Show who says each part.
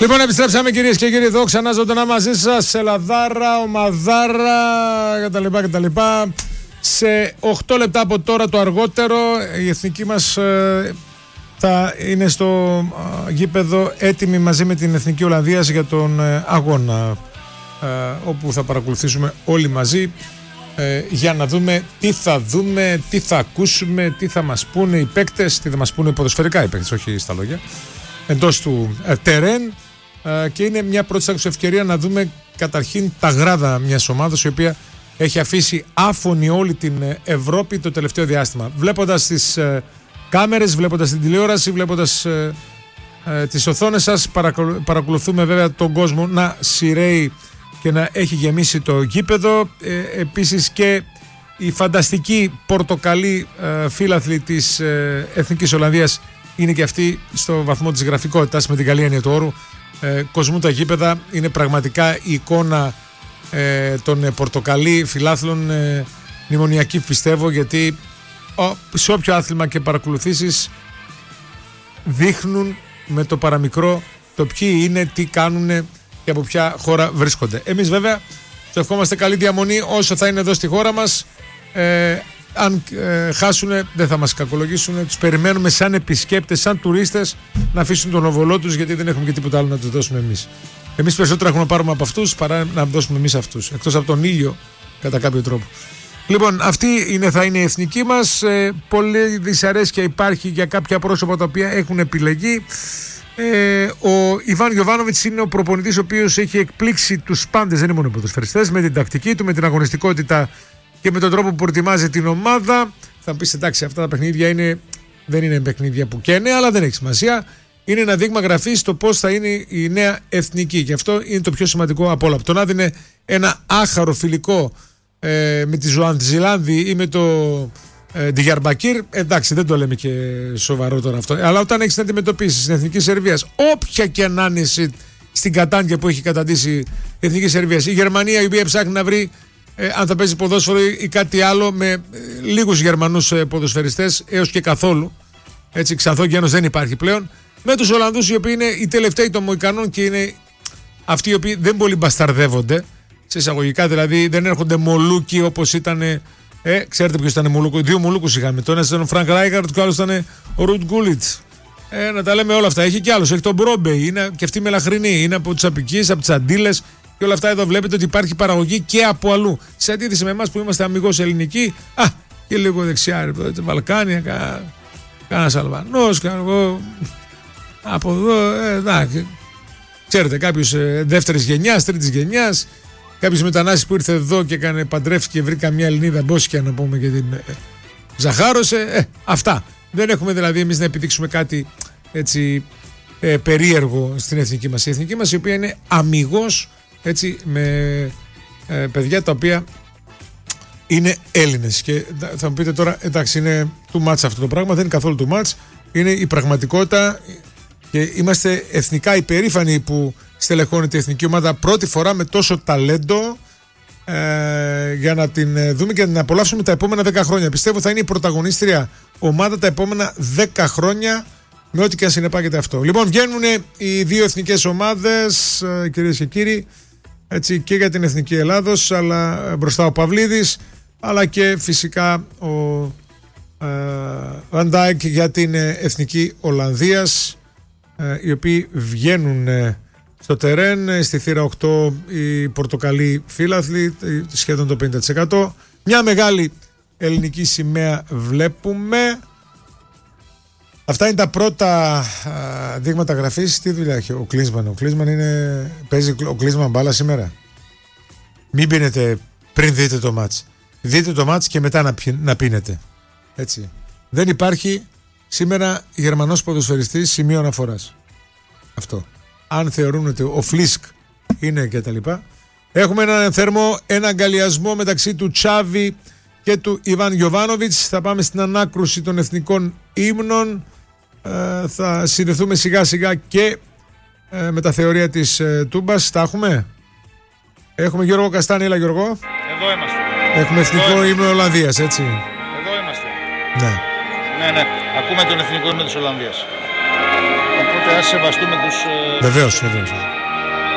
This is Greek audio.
Speaker 1: Λοιπόν, επιστρέψαμε κυρίες και κύριοι εδώ ξανά ζωντανά μαζί σας. Ελλαδάρα, ομαδάρα κτλ. Σε 8 λεπτά από τώρα το αργότερο η εθνική μας θα είναι στο γήπεδο έτοιμη μαζί με την Εθνική Ολλανδίας για τον αγώνα, όπου θα παρακολουθήσουμε όλοι μαζί για να δούμε τι θα δούμε, τι θα ακούσουμε, τι θα μας πούνε οι παίκτες, τι θα μας πούνε ποδοσφαιρικά οι παίκτες, όχι στα λόγια, εντός του τερέν. Και είναι μια πρώτη ευκαιρία να δούμε καταρχήν τα γράδα μιας ομάδας η οποία έχει αφήσει άφωνη όλη την Ευρώπη το τελευταίο διάστημα. Βλέποντας τις κάμερες, βλέποντας την τηλεόραση, βλέποντας τις οθόνες σας, παρακολουθούμε βέβαια τον κόσμο να σειραίει και να έχει γεμίσει το γήπεδο. Επίσης και οι φανταστικοί πορτοκαλί φίλαθλοι της Εθνικής Ολλανδίας είναι και αυτοί στο βαθμό της γραφικότητας, με την καλή έννοια του όρου. Κοσμούν τα γήπεδα, είναι πραγματικά η εικόνα των πορτοκαλί φιλάθλων μνημονιακή, πιστεύω, γιατί σε όποιο άθλημα και παρακολουθήσεις δείχνουν με το παραμικρό το ποιοι είναι, τι κάνουν και από ποια χώρα βρίσκονται. Εμείς βέβαια το ευχόμαστε καλή διαμονή όσο θα είναι εδώ στη χώρα μας. Αν χάσουν δεν θα μας κακολογήσουν, τους περιμένουμε σαν επισκέπτες, σαν τουρίστες να αφήσουν τον οβολό τους, γιατί δεν έχουμε και τίποτα άλλο να τους δώσουμε εμείς. Εμείς περισσότερα έχουμε να πάρουμε από αυτούς παρά να δώσουμε εμείς αυτούς, εκτός από τον ήλιο κατά κάποιο τρόπο. Λοιπόν, αυτή θα είναι η εθνική μας. Πολλή δυσαρέσκεια υπάρχει για κάποια πρόσωπα τα οποία έχουν επιλεγεί. Ο Ιβάν Γιοβάνοβιτς είναι ο προπονητής ο οποίος έχει εκπλήξει τους πάντες, δεν είναι μόνο οι ποδοσφαιριστές, με την τακτική του, με την αγωνιστικότητα και με τον τρόπο που προετοιμάζει την ομάδα. Θα μου πεις, εντάξει, αυτά τα παιχνίδια δεν είναι παιχνίδια που καίνε, αλλά δεν έχει σημασία. Είναι ένα δείγμα γραφής στο πώς θα είναι η νέα εθνική. Και αυτό είναι το πιο σημαντικό από όλα. Το να δίνει ένα άχαρο φιλικό με τη Ζουαντζιλάνδη ή με το Ντιγιαρμπακύρ, εντάξει, δεν το λέμε και σοβαρό τώρα αυτό. Αλλά όταν έχεις να αντιμετωπίσεις την Εθνική Σερβίας, όποια και αν είναι στην κατάντια που έχει καταντήσει η Εθνική Σερβίας, η Γερμανία, η οποία ψάχνει να βρει αν θα παίζει ποδόσφαιρο ή κάτι άλλο, με λίγους Γερμανούς ποδοσφαιριστές έως και καθόλου. Έτσι, Ξανθόγενος δεν υπάρχει πλέον. Με τους Ολλανδούς, οι οποίοι είναι οι τελευταίοι των Μοϊκανών και είναι αυτοί οι οποίοι δεν πολύ μπασταρδεύονται. Σε εισαγωγικά δηλαδή, δεν έρχονται μολούκοι όπως ήταν. Ξέρετε ποιος ήταν μολούκο? Δύο μολούκους είχαμε. Το ένας ήταν ο Φρανκ Ράικαρτ και ο άλλος ήταν ο Ρουτ Γκούλιτς. Να τα λέμε όλα αυτά. Έχει κι άλλος. Έχει τον Μπρόμπεϊ. Είναι και αυτή μελαχρινή. Είναι από τους Απικείς, από τις Αντίλες. Και όλα αυτά εδώ βλέπετε ότι υπάρχει παραγωγή και από αλλού. Σε αντίθεση με εμάς που είμαστε αμιγώς ελληνικοί, και λίγο δεξιά, Βαλκάνια, κανένας Αλβανός, από εδώ, εντάξει. Ξέρετε, κάποιος δεύτερης γενιάς, τρίτης γενιάς, κάποιος μετανάστης που ήρθε εδώ και παντρεύτηκε και βρήκα μια Ελληνίδα μπόσκια, να πούμε, και την ζαχάρωσε. Αυτά. Δεν έχουμε δηλαδή εμείς να επιδείξουμε κάτι έτσι περίεργο στην εθνική μας. Η εθνική μας, η οποία είναι αμιγώς, έτσι, με παιδιά τα οποία είναι Έλληνες. Και θα μου πείτε τώρα, εντάξει, είναι too much αυτό το πράγμα. Δεν είναι καθόλου too much. Είναι η πραγματικότητα και είμαστε εθνικά υπερήφανοι που στελεχώνεται η εθνική ομάδα πρώτη φορά με τόσο ταλέντο, για να την δούμε και να την απολαύσουμε τα επόμενα 10 χρόνια. Πιστεύω θα είναι η πρωταγωνίστρια ομάδα τα επόμενα 10 χρόνια, με ό,τι και αν συνεπάγεται αυτό. Λοιπόν, βγαίνουν οι δύο εθνικές ομάδες, κυρίες και κύριοι, έτσι, και για την Εθνική Ελλάδος, αλλά μπροστά ο Παυλίδης, αλλά και φυσικά ο Βαν Ντάικ για την Εθνική Ολλανδίας, οι οποίοι βγαίνουν στο τερέν. Στη θύρα 8 οι πορτοκαλί φίλαθλοι, σχεδόν το 50%. Μια μεγάλη ελληνική σημαία βλέπουμε. Αυτά είναι τα πρώτα δείγματα γραφής. Τι δουλειά έχει ο Κλίνσμαν? Ο Κλίνσμαν παίζει ο Κλίνσμαν μπάλα σήμερα? Μην πίνετε πριν δείτε το μάτς. Δείτε το μάτς και μετά να πίνετε. Έτσι. Δεν υπάρχει σήμερα Γερμανός ποδοσφαιριστής σημείο αναφοράς. Αυτό. Αν θεωρούν ότι ο Φλίσκ είναι και τα λοιπά. Έχουμε έναν θερμό, ένα αγκαλιασμό μεταξύ του Τσάβη και του Ιβάν Γιοβάνοβιτς. Θα πάμε στην ανάκρουση των εθνικών ύμνων. Θα συνδεθούμε σιγά σιγά και με τα θεωρία της Τούμπας. Τα έχουμε? Έχουμε Γιώργο Καστάνη. Έλα Γιώργο.
Speaker 2: Εδώ είμαστε.
Speaker 1: Έχουμε εθνικό ύμνο Ολλανδίας, έτσι?
Speaker 2: Εδώ είμαστε.
Speaker 1: Ναι.
Speaker 2: Ναι. Ακούμε τον εθνικό ύμνο της Ολλανδίας. Οπότε ας σεβαστούμε τους...
Speaker 1: Βεβαίως.